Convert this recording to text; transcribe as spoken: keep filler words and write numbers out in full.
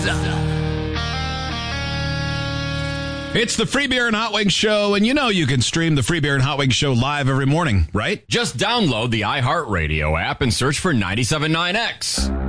It's the Free Beer and Hot Wings Show, and you know you can stream the Free Beer and Hot Wings Show live every morning, right? Just download the iHeartRadio app and search for ninety-seven point nine X.